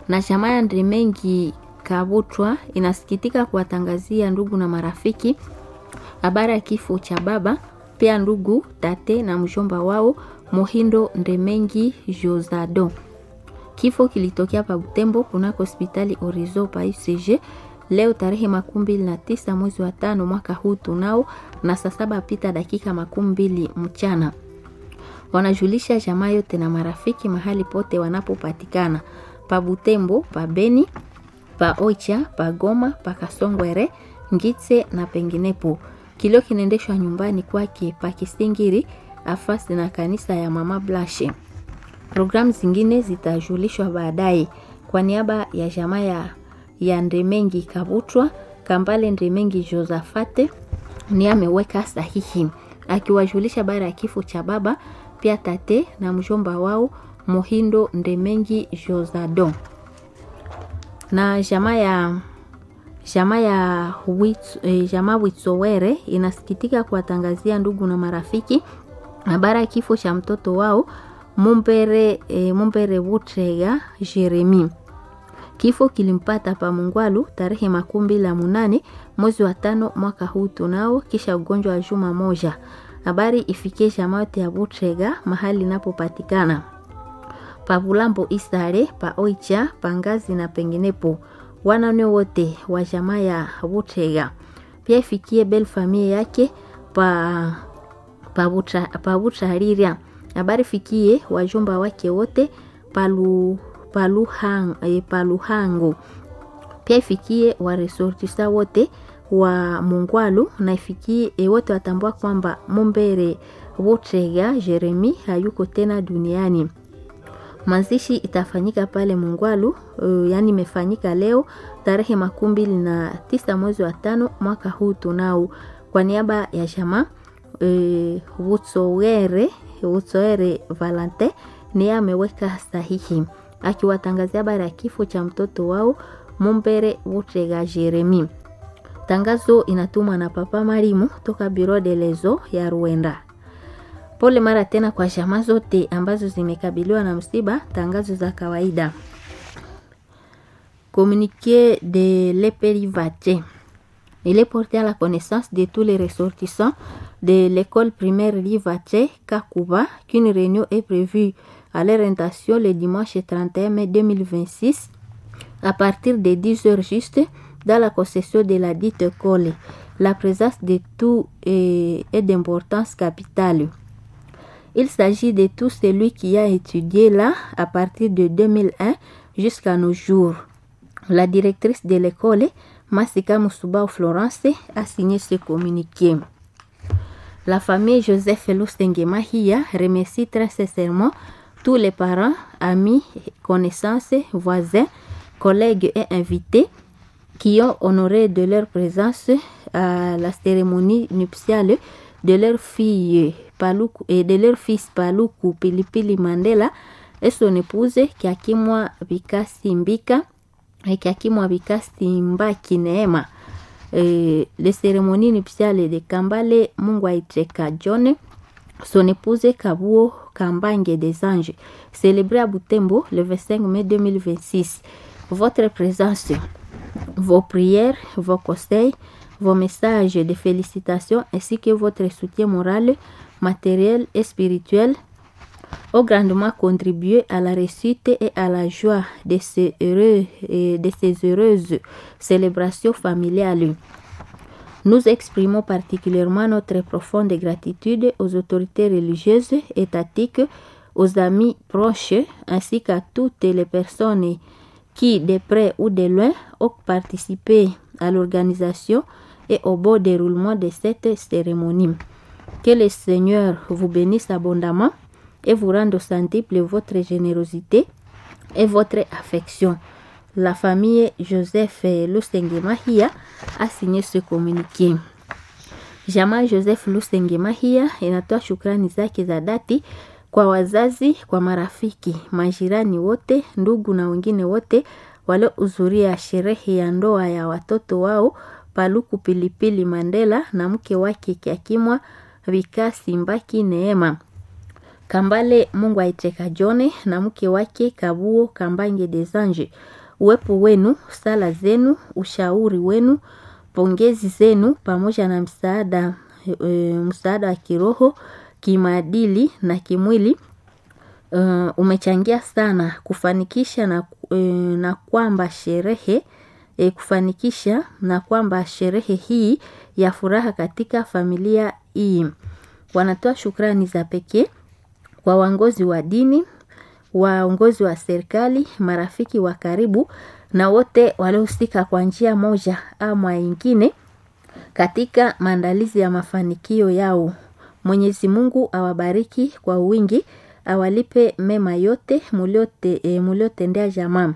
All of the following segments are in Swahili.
Na jamaa ya Ndremengi Kabutwa inasikitika kuwatangazia ndugu na marafiki habari ya kifo cha baba, pia ndugu, tate na mjomba wao Mohindo Ndremengi Josado. Kifo kilitokea pa Butembo kunako hospitali Orizo pa UCG leo tarehe 29 mwezi wa 5 mwaka huu tunao na saa 7 pita dakika 20 mchana. Wanajulisha jamaa yote na marafiki mahali pote wanapopatikana pa Butembo, pa Beni, pa Oicha, pa Goma, pa Kasongwere, Ngitse na penginepo. Kilio kinaendeshwa nyumbani kwake pa Kisingiri afasi na kanisa ya Mama Blashe. Programu zingine zitajulishwa baadaye. Kwa niaba ya jamaa ya Ndremengi Kabutwa, Kambale Ndremengi Josafate ni ameweka sahihi akiwajulisha bara ya kifo cha baba, pia tate na mjomba wao Mohindo Ndremengi Josado. Na jamaa Witsowere inasikitika kuwatangazia ndugu na marafiki habari ya kifo cha mtoto wao Mumbere Butrega Jeremy. Kifo kilimpata pa Mungwalu tarehe 28 mwezi wa 5 mwaka huu tunao kisha ugonjwa wa juma moja. Habari ifikie jamaa yote ya Butrega mahali inapopatikana pa Bulambo Isare, pa Oicha, pa Ngazi na penginepo. Wanane wote wa jamaa ya Butrega. Pia ifikie bel famille yake pa Butrariria. Habari fikie wajomba wake wote Paluhango. Pia ifikie wa resortista wote wa Mungwalu na ifikie wote watambua kwamba Mumbere Butrega Jeremy hayuko tena duniani. Mazishi itafanyika pale Mungwalu, yani imefanyika leo tarehe 29 mwezi wa 5 mwaka huu tunao. Kwa niaba ya jamaa Wutsowere Valente ni ameweka sahihi akiwatangazia habari ya kifo cha mtoto wao Mumbere Butrega Jeremy. Tangazo inatumwa na Papa Marimu toka Bureau de Lezo ya Rwanda. Pole mara tena kwa jamaa zote ambazo zimekabiliwa na msiba. Tangazo za kawaida. Communiqué de l'Eperivaté. Il est porté à la connaissance de tous les ressortissants de l'école primaire Livaté Kakuba qu'une réunion est prévue à l'orientation le dimanche 31 mai 2026 à partir de 10h juste dans la concession de la dite école. La présence de tout est d'importance capitale. Il s'agit de tout celui qui a étudié là à partir de 2001 jusqu'à nos jours. La directrice de l'école, Masika Musuba Florence, a signé ce communiqué. La famille Joseph Lustengemahia remercie très sincèrement tous les parents, amis, connaissances, voisins, collègues et invités qui ont honoré de leur présence à la cérémonie nuptiale de leur fille Paluku et de leur fils Paluku Pilipili Mandela et son épouse Kiakimwa Vikasi Mbika et Kiakimwa Vikasi Mbaki Neema. Les cérémonies nuptiales de Kambale Mungwaitreka John, son épouse Kabuo Kambange des Anges, célébrée à Butembo le 25 mai 2026. Votre présence, vos prières, vos conseils, vos messages de félicitations ainsi que votre soutien moral, matériel et spirituel ont grandement contribué à la réussite et à la joie de ces heureuses célébrations familiales. Nous exprimons particulièrement notre profonde gratitude aux autorités religieuses, étatiques, aux amis proches ainsi qu'à toutes les personnes qui, de près ou de loin, ont participé à l'organisation et au bon déroulement de cette cérémonie. Que le Seigneur vous bénisse abondamment et vous rende au centuple votre générosité et votre affection. La famille Joseph Lustengemahia a signé ce communiqué. Jamaa Joseph Lustengemahia inatoa shukrani zake za dhati kwa wazazi, kwa marafiki, majirani wote, ndugu na wengine wote waliohudhuria sherehe ya ndoa ya watoto wao Paluku Pilipili Mandela na mke wake Kiakimwa Vikasi Mbaki Neema. Kambale Mungu Aiteka Jone na mke wake Kabuo Kambange Desange. Uwepo wenu, sala zenu, ushauri wenu, pongezi zenu pamoja na msaada wa kiroho, kimaadili na kimwili umechangia sana kufanikisha na kwamba sherehe hii ya furaha katika familia hii. Wanatoa shukrani za pekee kwa waongozi wa dini, waongozi wa serikali, marafiki wa karibu na wote waliohusika kwa njia moja ama nyingine katika maandalizi ya mafanikio yao. Mwenyezi Mungu awabariki kwa wingi, awalipe mema yote muliotendea jamaa.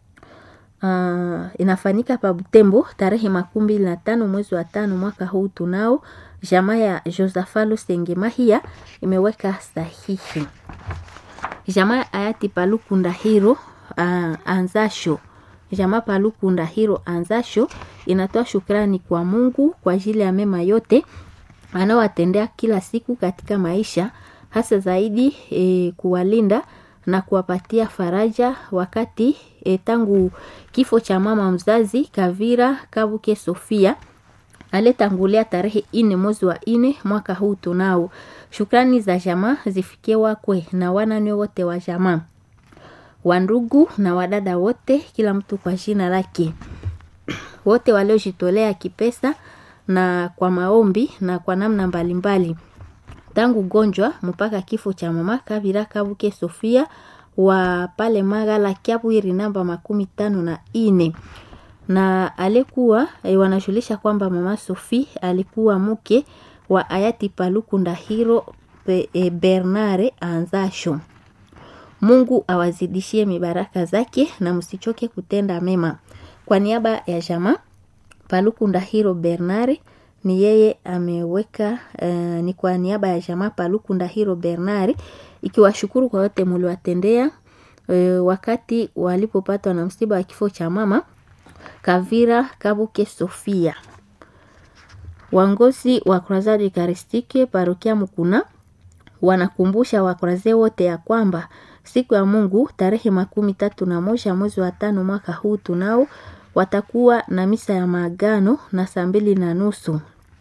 Inafanyika pa Butembo tarehe 25 mwezi wa 5 mwaka huu tunao. Jamaa ya Josafalo Sengemahia imeweka sahihi. Jamaa hayati Paluku Ndahiro Anzasho. Jamaa Paluku Ndahiro Anzasho inatoa shukrani kwa Mungu kwa ajili ya mema yote anawatendea kila siku katika maisha, hasa zaidi kuwalinda na kuwapatia faraja wakati tangu kifo cha mama mzazi Kavira Kabuke Sofia aliyetangulia tarehe 4 mwezi wa 4 mwaka huu tunao. Shukrani za jamaa zifikie wakwe na wanane wote wa jamaa, wandugu na wadada wote, kila mtu kwa jina lake, wote waliojitolea kipesa na kwa maombi na kwa namna mbalimbali tangu gonjwa mpaka kifo cha mama Kavira Kabuke Sofia wa pale Magala Kiabwiri namba 54. Na alikuwa wanajulisha kwamba mama Sophie alikuwa mke wa hayati Paluku Ndahiro Bernare Anzasho. Mungu awazidishie mibaraka zake na msichoke kutenda mema. Kwa niaba ya jamaa Paluku Ndahiro Bernare ni yeye ameweka ni kwa niaba ya jamaa Paluku Ndahiro Bernare ikiwashukuru kwa wote mliowatendea wakati walipopatwa na msiba wa kifo cha mama Kavira Kabuke Sofia. Waongozi wa Croisade Eucharistique parokia Mukuna wanakumbusha wakroaze wote ya kwamba siku ya Mungu tarehe 31 mwezi wa 5 mwaka huu tunao watakuwa na misa ya maagano na saa 2:30.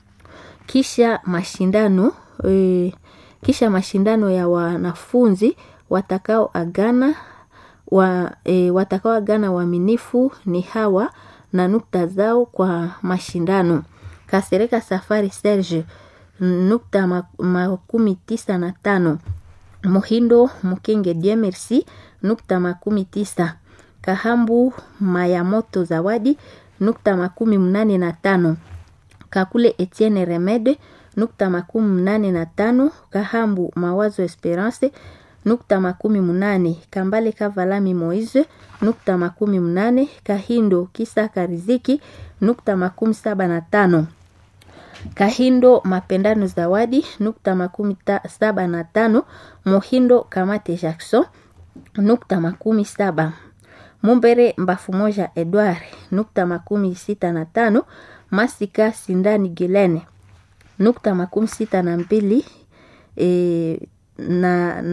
Kisha mashindano ya wanafunzi watakaoagana waaminifu ni hawa na nukta zao kwa mashindano. Kasereka Safari Serge nukta 95. Muhindo Mukenge Dieu Merci nukta 90. Kahambu Mayamoto Zawadi nukta 85. Kakule Etienne Remede nukta 85. Kahambu Mawazo Esperance nukta 80. Kambale Kavalami Moise nukta 80. Kahindo Kisaka Riziki nukta 75. Kahindo Mapendano Zawadi nukta 75. Muhindo Kamate Jackson nukta 70. Mumbere Mbafu Moja Edouard nukta 65. Masika Sindani Gilene nukta 62 na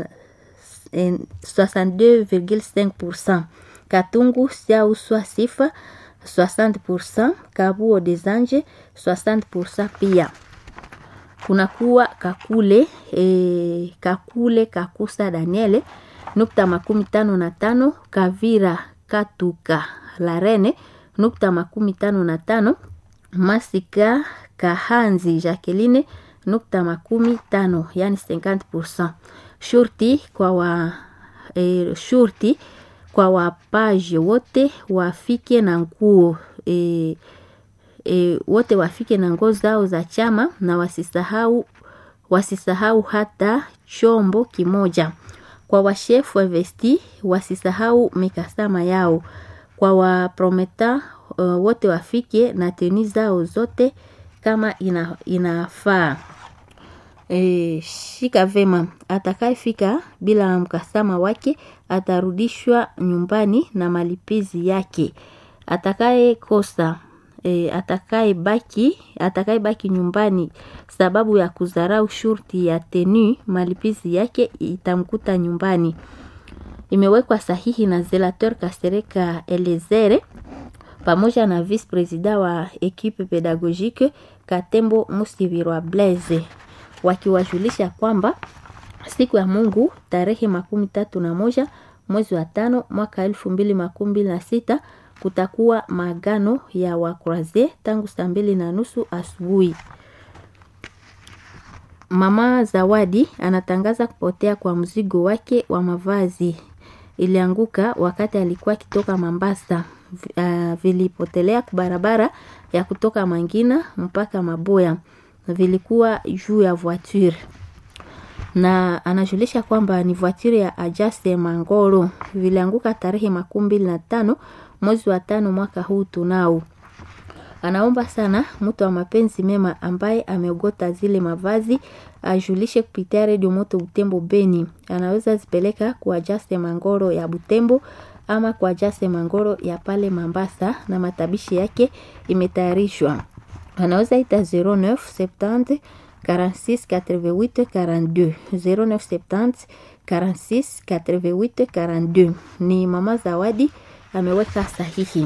62,5%. Katungu Siauswa Sifa 60%. Kabuo Desange 60% pia. Kunakuwa Kakule Kakusa Daniele nukta 55. Kavira Katuka Larene nukta 55. Masika Kahanzi Jacqueline nukta 50, yani 50%. Shurti kwa wapaje wote wafike na nguo wote wafike na nguo zao za chama na wasisahau hata chombo kimoja. Kwa washefu wa vesti wasisahau mikasama yao. Kwa waprometa wote wafike na teni zao zote kama inafaa. Shika vema, atakayefika bila mkasama wake atarudishwa nyumbani na malipizi yake. Atakaye kosa atakayebaki nyumbani sababu ya kudharau shurti ya tenue, malipizi yake itamkuta nyumbani. Imewekwa sahihi na Zelator Kasereka Elezere pamoja na vice president wa equipe pedagogique Katembo Musivirwa Blaise, wakiwajulisha kwamba siku ya Mungu tarehe 31 mwezi wa 5 mwaka 2026 kutakuwa maagano ya wakroaze tangu 2:30 asubuhi. Mama Zawadi anatangaza kupotea kwa mzigo wake wa mavazi. Ilianguka wakati alikuwa kitoka Mambasa. Vilipotelea barabara ya kutoka Mangina mpaka Maboya. Vilikuwa juu ya voiture. Na anajulisha kwamba ni voiture ya Ajaste Mangoro. Vilianguka tarehe 25 mwezi wa 5 mwaka huu tunao. Anaomba sana mtu wa mapenzi mema ambaye ameogota zile mavazi ajulishe kupitia Radio Moto Butembo Beni. Anaweza zipeleka kwa Jaste Mangoro ya Butembo ama kwa Jaste Mangoro ya pale Mambasa, na matabishi yake imetayarishwa. Anaweza ita 0970 46 88 42 0970 46 88 42. Ni Mama Zawadi ameweka sahihi.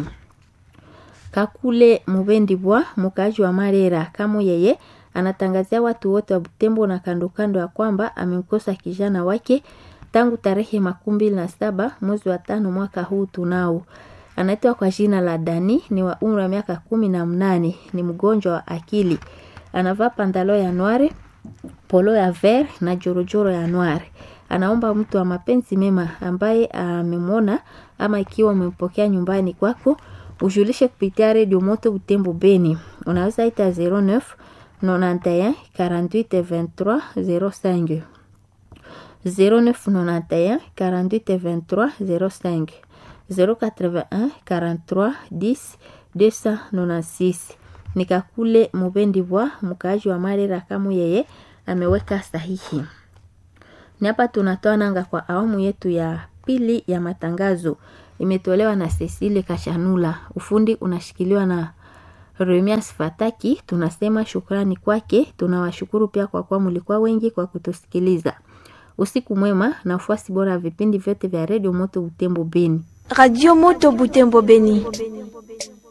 Kakule Mubendibwa mkaji wa Marera kama yeye anatangazia watu wote wa Butembo na kando kando ya kwamba amemkosa kijana wake tangu tarehe 27 mwezi wa 5 mwaka huu tunao. Anaitwa kwa jina la Dani, ni wa umri wa miaka 18, ni mgonjwa wa akili. Anavaa pandalo ya noire, polo ya vert na jorojoro ya noire. Anaomba mtu wa mapenzi mema ambaye amemwona ama ikiwa umempokea nyumbani kwako ujulishe kupitia Radio Moto Butembo Beni. Unaweza ita 09 91 48 23 05 09 91 48 23 05 081 43 10 296. Nikakule Mubendibwa mkaaji wa Marera kama yeye ameweka sahihi. Ni hapa tunatoa nanga kwa awamu yetu ya pili ya matangazo. Imetolewa na Cecile Kashanula. Ufundi unashikiliwa na Remias Fataki. Tunasema shukrani kwake. Tunawashukuru pia kwa kuwa mlikuwa wengi kwa kutusikiliza. Usiku mwema na ufuasi bora vipindi vyote vya Radio Moto Butembo Beni. Radio Moto Butembo Beni.